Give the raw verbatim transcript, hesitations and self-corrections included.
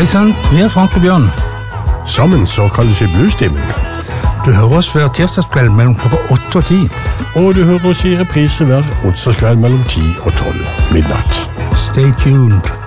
Hei sann, vi er Frank og Bjørn. Sammen så kalles vi Bluestimen. Du hører oss hver tirsdagskveld mellom klokka åtte og ti. Og du hører oss i reprise hver onsdagskveld mellom ti og tolv midnatt. Stay tuned.